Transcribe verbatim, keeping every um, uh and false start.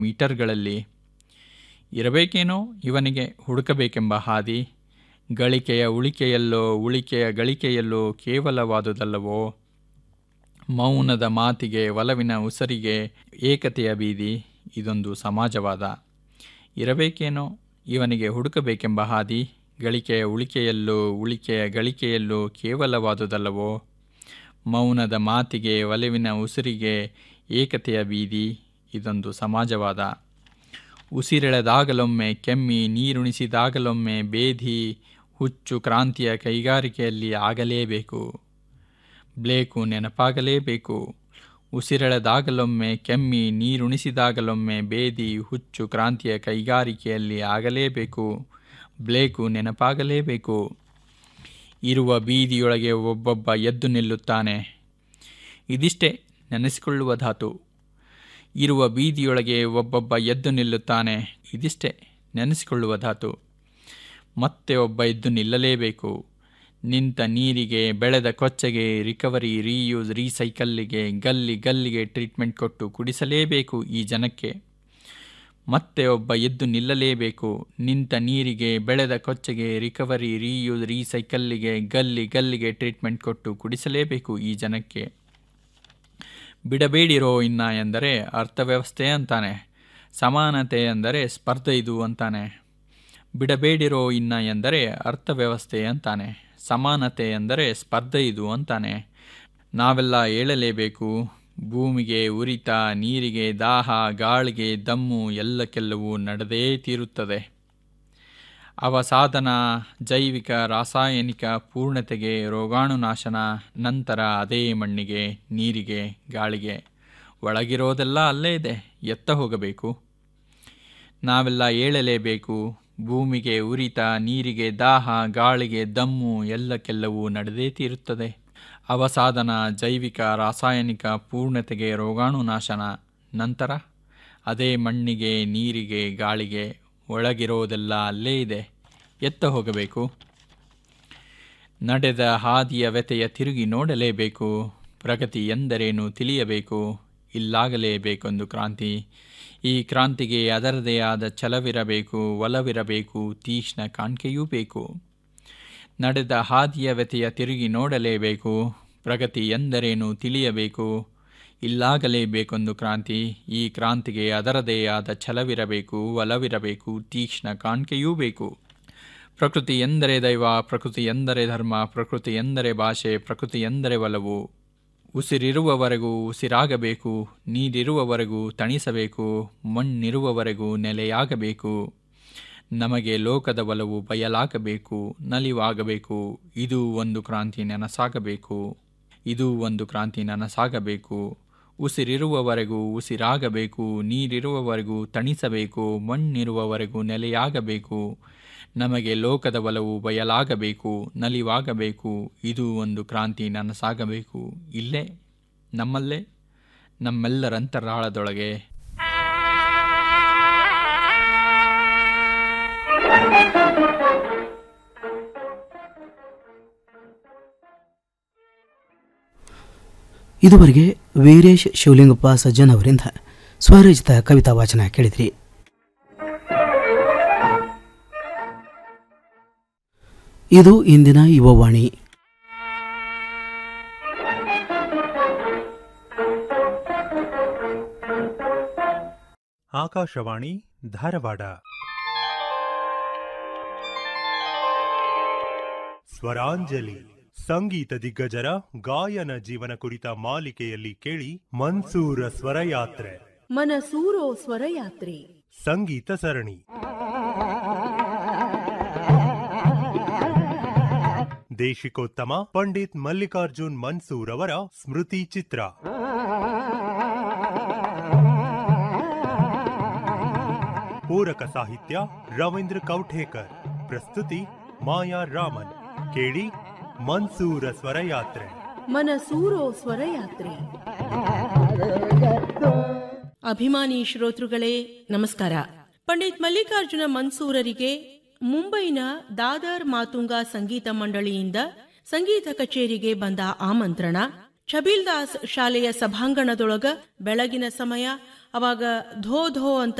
ಮೀಟರ್ಗಳಲ್ಲಿ. ಇರಬೇಕೇನೋ ಇವನಿಗೆ ಹುಡುಕಬೇಕೆಂಬ ಹಾದಿ, ಗಳಿಕೆಯ ಉಳಿಕೆಯಲ್ಲೋ ಉಳಿಕೆಯ ಗಳಿಕೆಯಲ್ಲೋ ಕೇವಲವಾದುದಲ್ಲವೋ. ಮೌನದ ಮಾತಿಗೆ ಒಲವಿನ ಉಸರಿಗೆ ಏಕತೆಯ ಬೀದಿ, ಇದೊಂದು ಸಮಾಜವಾದ. ಇರಬೇಕೇನೋ ಇವನಿಗೆ ಹುಡುಕಬೇಕೆಂಬ ಹಾದಿ, ಗಳಿಕೆಯ ಉಳಿಕೆಯಲ್ಲೋ ಉಳಿಕೆಯ ಗಳಿಕೆಯಲ್ಲೋ ಕೇವಲವಾದುದಲ್ಲವೋ. ಮೌನದ ಮಾತಿಗೆ ಒಲವಿನ ಉಸಿರಿಗೆ ಏಕತೆಯ ಬೀದಿ, ಇದೊಂದು ಸಮಾಜವಾದ. ಉಸಿರೆಳೆದಾಗಲೊಮ್ಮೆ ಕೆಮ್ಮಿ, ನೀರುಣಿಸಿದಾಗಲೊಮ್ಮೆ ಬೇಧಿ, ಹುಚ್ಚು ಕ್ರಾಂತಿಯ ಕೈಗಾರಿಕೆಯಲ್ಲಿ ಆಗಲೇಬೇಕು. ಬ್ಲೇಕು ನೆನಪಾಗಲೇಬೇಕು. ಉಸಿರೆಳೆದಾಗಲೊಮ್ಮೆ ಕೆಮ್ಮಿ, ನೀರುಣಿಸಿದಾಗಲೊಮ್ಮೆ ಬೇದಿ, ಹುಚ್ಚು ಕ್ರಾಂತಿಯ ಕೈಗಾರಿಕೆಯಲ್ಲಿ ಆಗಲೇಬೇಕು. ಬ್ಲೇಕು ನೆನಪಾಗಲೇಬೇಕು. ಇರುವ ಬೀದಿಯೊಳಗೆ ಒಬ್ಬೊಬ್ಬ ಎದ್ದು ನಿಲ್ಲುತ್ತಾನೆ, ಇದಿಷ್ಟೇ ನೆನೆಸಿಕೊಳ್ಳುವ ಧಾತು. ಇರುವ ಬೀದಿಯೊಳಗೆ ಒಬ್ಬೊಬ್ಬ ಎದ್ದು ನಿಲ್ಲುತ್ತಾನೆ, ಇದಿಷ್ಟೇ ನೆನೆಸಿಕೊಳ್ಳುವ ಧಾತು. ಮತ್ತೆ ಒಬ್ಬ ಎದ್ದು ನಿಲ್ಲಲೇಬೇಕು. ನಿಂತ ನೀರಿಗೆ, ಬೆಳೆದ ಕೊಚ್ಚೆಗೆ, ರಿಕವರಿ, ರೀಯೂಸ್, ರೀಸೈಕಲ್ಲಿಗೆ, ಗಲ್ಲಿ ಗಲ್ಲಿಗೆ ಟ್ರೀಟ್ಮೆಂಟ್ ಕೊಟ್ಟು ಕುಡಿಸಲೇಬೇಕು ಈ ಜನಕ್ಕೆ. ಮತ್ತೆ ಒಬ್ಬ ಎದ್ದು ನಿಲ್ಲಲೇಬೇಕು. ನಿಂತ ನೀರಿಗೆ, ಬೆಳೆದ ಕೊಚ್ಚೆಗೆ, ರಿಕವರಿ, ರೀಯೂಸ್, ರೀಸೈಕಲ್ಲಿಗೆ, ಗಲ್ಲಿ ಗಲ್ಲಿಗೆ ಟ್ರೀಟ್ಮೆಂಟ್ ಕೊಟ್ಟು ಕುಡಿಸಲೇಬೇಕು ಈ ಜನಕ್ಕೆ. ಬಿಡಬೇಡಿರೋ ಇನ್ನ ಎಂದರೆ ಅರ್ಥವ್ಯವಸ್ಥೆ ಅಂತಾನೆ. ಸಮಾನತೆ ಎಂದರೆ ಸ್ಪರ್ಧೆ ಇದು ಅಂತಾನೆ. ಬಿಡಬೇಡಿರೋ ಇನ್ನ ಎಂದರೆ ಅರ್ಥವ್ಯವಸ್ಥೆ ಅಂತಾನೆ. ಸಮಾನತೆ ಎಂದರೆ ಸ್ಪರ್ಧೆ ಇದು ಅಂತಾನೆ. ನಾವೆಲ್ಲ ಏಳಲೇಬೇಕು. ಭೂಮಿಗೆ ಉರಿತ, ನೀರಿಗೆ ದಾಹ, ಗಾಳಿಗೆ ದಮ್ಮು, ಎಲ್ಲಕ್ಕೆಲ್ಲವೂ ನಡೆದೇ ತೀರುತ್ತದೆ. ಅವಸಾಧನ, ಜೈವಿಕ ರಾಸಾಯನಿಕ ಪೂರ್ಣತೆಗೆ, ರೋಗಾಣುನಾಶನ, ನಂತರ ಅದೇ ಮಣ್ಣಿಗೆ, ನೀರಿಗೆ, ಗಾಳಿಗೆ. ಒಳಗಿರೋದೆಲ್ಲ ಅಲ್ಲೇ ಇದೆ, ಎತ್ತ ಹೋಗಬೇಕು. ನಾವೆಲ್ಲ ಏಳಲೇಬೇಕು. ಭೂಮಿಗೆ ಉರಿತ, ನೀರಿಗೆ ದಾಹ, ಗಾಳಿಗೆ ದಮ್ಮು, ಎಲ್ಲಕ್ಕೆಲ್ಲವೂ ನಡೆದೇ ತೀರುತ್ತದೆ. ಅವಸಾಧನ, ಜೈವಿಕ ರಾಸಾಯನಿಕ ಪೂರ್ಣತೆಗೆ, ರೋಗಾಣುನಾಶನ, ನಂತರ ಅದೇ ಮಣ್ಣಿಗೆ, ನೀರಿಗೆ, ಗಾಳಿಗೆ. ಒಳಗಿರೋದೆಲ್ಲ ಅಲ್ಲೇ ಇದೆ, ಎತ್ತ ಹೋಗಬೇಕು. ನಡೆದ ಹಾದಿಯ ವ್ಯತೆಯ ತಿರುಗಿ ನೋಡಲೇಬೇಕು. ಪ್ರಗತಿ ಎಂದರೇನು ತಿಳಿಯಬೇಕು. ಇಲ್ಲಾಗಲೇಬೇಕೊಂದು ಕ್ರಾಂತಿ. ಈ ಕ್ರಾಂತಿಗೆ ಅದರದೇ ಆದ ಛಲವಿರಬೇಕು, ಒಲವಿರಬೇಕು, ತೀಕ್ಷ್ಣ ಕಾಣ್ಕೆಯೂ ಬೇಕು. ನಡೆದ ಹಾದಿಯ ವ್ಯತೆಯ ತಿರುಗಿ ನೋಡಲೇಬೇಕು. ಪ್ರಗತಿ ಎಂದರೇನು ತಿಳಿಯಬೇಕು. ಇಲ್ಲಾಗಲೇಬೇಕೊಂದು ಕ್ರಾಂತಿ. ಈ ಕ್ರಾಂತಿಗೆ ಅದರದೇ ಆದ ಛಲವಿರಬೇಕು, ಒಲವಿರಬೇಕು, ತೀಕ್ಷ್ಣ ಕಾಣ್ಕೆಯೂ ಬೇಕು. ಪ್ರಕೃತಿ ಎಂದರೆ ದೈವ, ಪ್ರಕೃತಿ ಎಂದರೆ ಧರ್ಮ, ಪ್ರಕೃತಿ ಎಂದರೆ ಭಾಷೆ, ಪ್ರಕೃತಿ ಎಂದರೆ ಒಲವು. ಉಸಿರಿರುವವರೆಗೂ ಉಸಿರಾಗಬೇಕು, ನೀರಿರುವವರೆಗೂ ತಣಿಸಬೇಕು, ಮಣ್ಣಿರುವವರೆಗೂ ನೆಲೆಯಾಗಬೇಕು. ನಮಗೆ ಲೋಕದ ಒಲವು ಬಯಲಾಗಬೇಕು, ನಲಿವಾಗಬೇಕು. ಇದು ಒಂದು ಕ್ರಾಂತಿ ನನಸಾಗಬೇಕು. ಇದು ಒಂದು ಕ್ರಾಂತಿ ನನಸಾಗಬೇಕು. ಉಸಿರಿರುವವರೆಗೂ ಉಸಿರಾಗಬೇಕು, ನೀರಿರುವವರೆಗೂ ತಣಿಸಬೇಕು, ಮಣ್ಣಿರುವವರೆಗೂ ನೆಲೆಯಾಗಬೇಕು. ನಮಗೆ ಲೋಕದ ಒಲವು ಬಯಲಾಗಬೇಕು, ನಲಿವಾಗಬೇಕು. ಇದು ಒಂದು ಕ್ರಾಂತಿ ನನಸಾಗಬೇಕು. ಇಲ್ಲೇ, ನಮ್ಮಲ್ಲೇ, ನಮ್ಮೆಲ್ಲರಂತರಾಳದೊಳಗೆ. ಇದುವರೆಗೆ ವೀರೇಶ್ ಶಿವಲಿಂಗಪ್ಪ ಸಜ್ಜನ್ ಅವರಿಂದ ಸ್ವರಚಿತ ಕವಿತಾ ವಾಚನ ಕೇಳಿದ್ರಿ. ಇದು ಇಂದಿನ ಯುವವಾಣಿ. ಆಕಾಶವಾಣಿ ಧಾರವಾಡ. ಸ್ವರಾಂಜಲಿ ಸಂಗೀತ ದಿಗ್ಗಜರ ಗಾಯನ ಜೀವನ ಕುರಿತ ಮಾಲಿಕೆಯಲ್ಲಿ ಕೇಳಿ ಮನ್ಸೂರ ಸ್ವರಯಾತ್ರೆ. ಮನಸೂರೋ ಸ್ವರಯಾತ್ರೆ ಸಂಗೀತ ಸರಣಿ. ದೇಶಿಕೋತ್ತಮ ಪಂಡಿತ್ ಮಲ್ಲಿಕಾರ್ಜುನ್ ಮನ್ಸೂರ್ ಅವರ ಸ್ಮೃತಿ ಚಿತ್ರ. ಪೂರಕ ಸಾಹಿತ್ಯ ರವೀಂದ್ರ ಕೌಠೇಕರ್. ಪ್ರಸ್ತುತಿ ಮಾಯಾ ರಾಮನ್. ಕೇಳಿ ಮನ್ಸೂರ ಸ್ವರಯಾತ್ರೆ. ಮನಸೂರೋ ಸ್ವರಯಾತ್ರೆ. ಅಭಿಮಾನಿ ಶ್ರೋತೃಗಳೇ ನಮಸ್ಕಾರ. ಪಂಡಿತ್ ಮಲ್ಲಿಕಾರ್ಜುನ ಮನ್ಸೂರರಿಗೆ ಮುಂಬೈನ ದಾದರ್ ಮಾತುಂಗಾ ಸಂಗೀತ ಮಂಡಳಿಯಿಂದ ಸಂಗೀತ ಕಚೇರಿಗೆ ಬಂದ ಆಮಂತ್ರಣ. ಛಬೀಲ್ದಾಸ್ ಶಾಲೆಯ ಸಭಾಂಗಣದೊಳಗ ಬೆಳಗಿನ ಸಮಯ ಅವಾಗ ಧೋ ಧೋ ಅಂತ